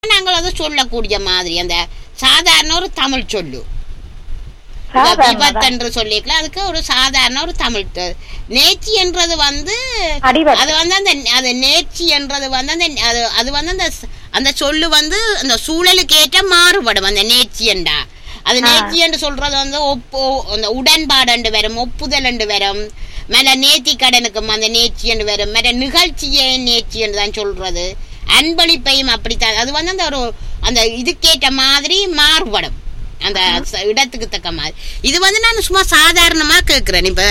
நாங்கள் அதை சொல்லக்கூடிய மாதிரி அந்த சாதாரண ஒரு தமிழ் சொல்லு விபத்து என்று சொல்லிக்கலாம். அதுக்கு ஒரு சாதாரண ஒரு தமிழ் நேர்ச்சி என்றது வந்து அது வந்து அந்த அது நேர்ச்சி என்றது வந்து அந்த அது வந்து அந்த அந்த சொல்லு வந்து அந்த சூழலுக்கு ஏற்ற மாறுபடும். அந்த நேர்ச்சி என்றா அது நேர்ச்சி என்று சொல்றது வந்து அந்த உடன்பாடு என்று வரும், ஒப்புதல் என்று வரும், மேல நேர்த்தி கடனுக்கும் அந்த நேர்ச்சி என்று வரும், மேல நிகழ்ச்சியே நேர்ச்சி என்று தான் சொல்றது, அன்பளிப்பையும் அப்படித்தான். அது வந்து அந்த ஒரு அந்த இதுக்கேற்ற மாதிரி மாறுபடும் அந்த இடத்துக்கு தக்க மாதிரி. இது வந்து நான் சும்மா சாதாரணமா கேக்குறேன். இப்ப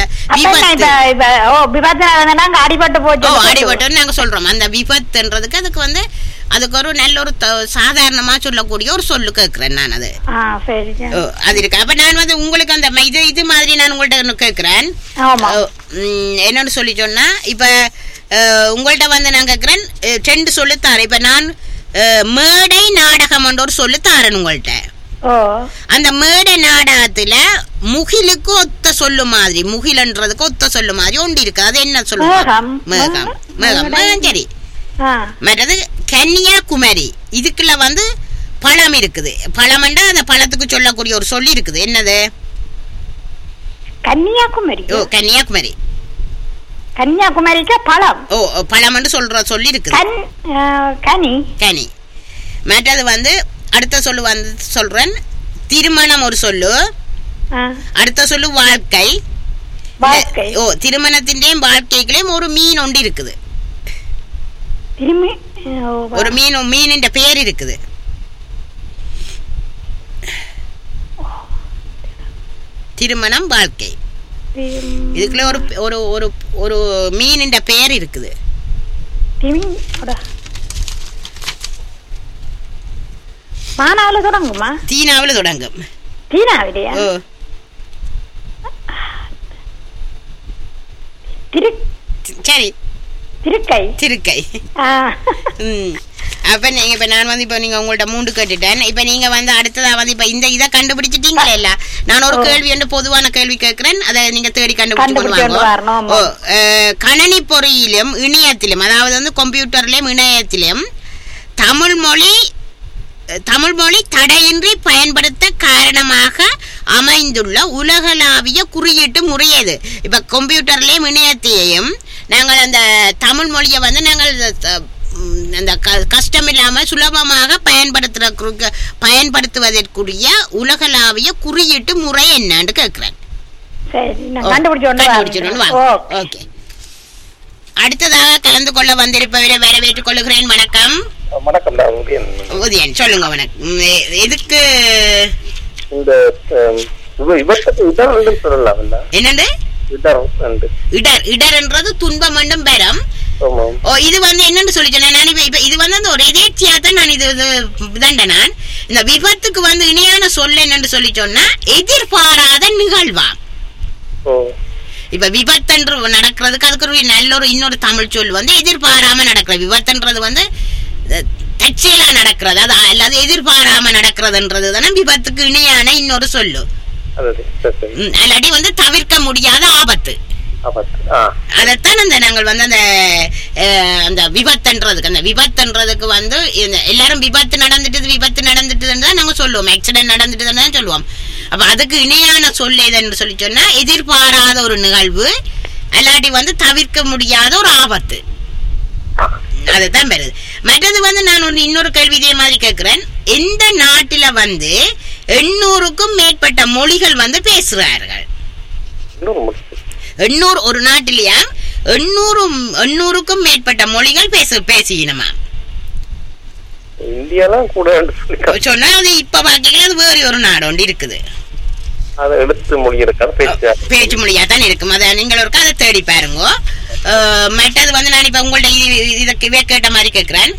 அடிபட்டு நாங்க சொல்றோம் அந்த விபத்துன்றதுக்கு அதுக்கு வந்து அதுக்கு ஒரு நல்ல ஒரு சாதாரணமா சொல்லக்கூடிய ஒரு சொல்லு கேக்குறேன் நான். அது அது இருக்கு. அப்ப நான் வந்து உங்களுக்கு அந்த இது மாதிரி நான் உங்கள்ட்ட கேக்குறேன் என்னன்னு சொல்லி சொன்னா, இப்ப உங்கள்ட்ட வந்து நான் கேக்குறேன் 2 சொல்லு தாரேன். இப்ப நான் மேடை நாடகம் என்ற ஒரு சொல்லு தாரேன் உங்கள்ட்ட. அந்த மேடை நாடகத்துல முகிலுக்கு ஒத்த சொல்லு மாதிரி, முகிலன்றதுக்கு ஒத்த சொல்லு மாதிரி ஒன்று இருக்கு. அது என்ன சொல்லுவாங்க? மேகம். மேகம் சரி. மற்றது கன்னியாகுமரி. இதுக்குள்ள வந்து பழம் இருக்குது. பழம்ண்டா அந்த பழத்துக்கு சொல்லக்கூடிய ஒரு சொல்லி இருக்குது. என்னது? கன்னியாகுமரி. ஓ கன்னியாகுமரி. கன்னியாகுமரிக்கு பழம். ஓ பழம் என்று சொல்ற சொல்லி இருக்குது. கனி. கனி. மற்றது வந்து அடுத்த சொல்லு வந்து சொல்றேன், திருமணம் ஒரு சொல்லு. அடுத்த சொல்லு வாழ்க்கை. ஓ திருமணத்தின்டையும் வாழ்க்கைக்குள்ளேயும் ஒரு மீன் ஒன்று இருக்குது. ஒரு மீனின் பேர் இருக்குது. திருமணம் வாழ்க்கை இதுக்குள்ள ஒரு ஒரு ஒரு ஒரு மீனின் பேர் இருக்குது. மானாவில தொடங்குமா? தீனாவில தொடங்கும். தீனாவிலையா? சரி திருக்கை. திருக்கை. அப்ப நீங்க இப்ப நான் வந்து இப்ப நீங்க உங்கள்ட்ட 3 கேட்டுட்டேன். இப்ப நீங்க வந்து அடுத்ததா வந்து இப்ப இந்த இதை கண்டுபிடிச்சிட்டீங்களா? இல்ல நான் ஒரு கேள்வி என்று பொதுவான கேள்வி கேட்கிறேன், அதை நீங்க தேடி கண்டுபிடிச்சு. கணனி பொறியிலும் இணையத்திலும், அதாவது வந்து கம்ப்யூட்டர்லயும் இணையத்திலும் தமிழ் மொழி தடையின்றி பயன்படுத்த காரணமாக அமைந்துள்ள உலகளாவிய குறியீட்டு முறையது. இப்ப கம்ப்யூட்டர்லயும் இணையத்தையும் நாங்கள் அந்த தமிழ் மொழியை வந்து நாங்கள் அந்த கஷ்டம் இல்லாம சுலபமாக பயன்படுத்துவதற்குரிய உலகளாவிய குறியீட்டு முறை என்னன்னு கேட்கிறேன். ஓகே. அடுத்ததாக கலந்து கொள்ள வந்திருப்பவரை வரவேற்றுக் கொள்கிறேன். வணக்கம். வணக்கம் உதயன், சொல்லுங்க. வணக்கம். எதுக்கு என்னண்டு இடர்? இடர்ன்றது துன்பம் என்றும் பெறும். இது வந்து என்னன்னு சொல்லி சொன்னேன். இது வந்து அந்த ஒரு எதேச்சியா தான் நான் இது நான் இந்த விபத்துக்கு வந்து இணையான சொல்ல என்னன்னு சொல்லி சொன்னா எதிர்பாராத நிகழ்வா. இப்ப விபத்து நடக்கிறதுக்கு அதுக்கு ஒரு நல்ல ஒரு இன்னொரு தமிழ் சொல் வந்து எதிர்பாராம நடக்கிற விபத்துன்றது வந்து தற்செயலா நடக்கிறது, அது அல்லது எதிர்பாராம நடக்கிறதுன்றது தானே விபத்துக்கு இணையான இன்னொரு சொல்லு. அல்லாட்டி வந்து தவிர்க்க முடியாத ஆபத்து. அதைத்தான் அந்த நாங்கள் வந்து அந்த விபத்துன்றதுக்கு அந்த விபத்துன்றதுக்கு வந்து எல்லாரும் விபத்து நடந்துட்டுன்னு தான் நாங்க சொல்லுவோம், ஆக்சிடென்ட் நடந்துட்டுன்னு தான் சொல்லுவோம். அப்ப அதுக்கு இணையான சொல் எதுன்னு சொல்லி சொன்னா எதிர்பாராத ஒரு நிகழ்வு, அல்லாட்டி வந்து தவிர்க்க முடியாத ஒரு ஆபத்து. அதுதான் பெறுது. மற்றது வந்து நான் இன்னொரு கேள்வி இதே மாதிரி கேட்கிறேன். எந்த நாட்டில வந்து 800க்கும் மேற்பட்ட மொழிகள் வந்து பேசுறார்கள்? 800 ஒரு நாட்டிலயா 800க்கும் மேற்பட்ட மொழிகள் பேசிக்கணுமா? இந்தியாலாம் கூட சொன்னா அது இப்ப பாத்தீங்கன்னா அது வேற ஒரு நாடு ஒன்று இருக்குது, பேச்சு மொழியா தான் இருக்கும். அதை நீங்கள் ஒருக்கா அதை தேடி பாருங்க. மற்றது வந்து நான் இப்ப உங்கள்ட்ட இதை கேட்ட மாதிரி கேட்கிறேன்.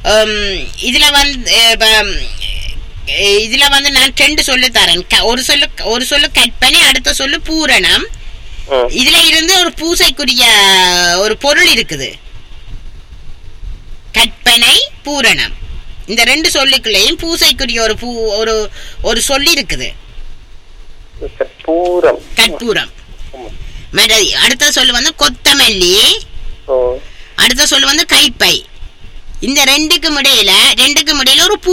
இதுல வந்து நான் 2 சொல்லு தரேன். ஒரு சொல்லு கற்பனை, அடுத்த சொல்லு பூரணம். இதுல இருந்து ஒரு பூசைக்குரிய ஒரு பொருள் இருக்குது. கற்பனை, பூரணம், இந்த 2 சொல்லுக்குள்ளேயும் பூசைக்குரிய ஒரு சொல்லி இருக்குது. கற்பூரம். அடுத்த சொல்லு வந்து கொத்தமல்லி. அடுத்த சொல்லு வந்து கைப்பை. இந்த ரெண்டுக்கும் இடையில ஒரு